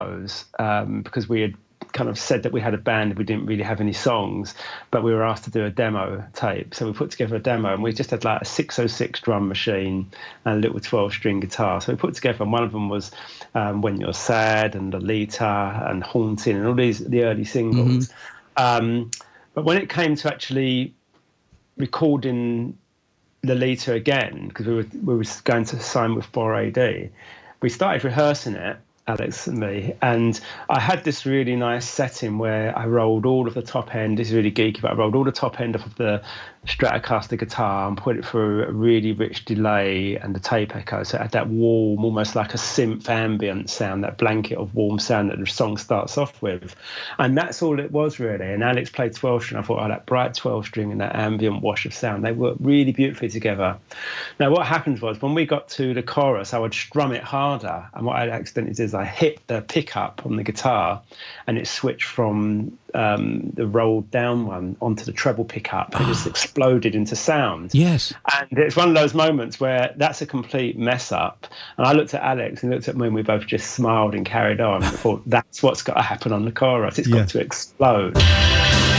because we had kind of said that we had a band, we didn't really have any songs, but we were asked to do a demo tape. So we put together a demo, and we just had like a 606 drum machine and a little 12-string guitar. So we put together, and one of them was When You're Sad and Lolita and Haunting and all the early singles. But when it came to actually recording Lolita again, because we were going to sign with 4AD, we started rehearsing it, Alex and me, and I had this really nice setting where I rolled all of the top end. This is really geeky, but I rolled all the top end off of the Stratocaster guitar and put it through a really rich delay and the tape echo, so it had that warm, almost like a synth ambient sound, that blanket of warm sound that the song starts off with. And that's all it was, really. And Alex played 12-string. I thought, oh, that bright 12-string and that ambient wash of sound, they worked really beautifully together. Now, what happened was, when we got to the chorus, I would strum it harder, and what I accidentally did is I hit the pickup on the guitar, and it switched from the rolled down one onto the treble pickup, and just exploded into sound. Yes. And it's one of those moments where that's a complete mess up. And I looked at Alex and he looked at me, and we both just smiled and carried on. And thought, that's what's got to happen on the chorus. It's got to explode.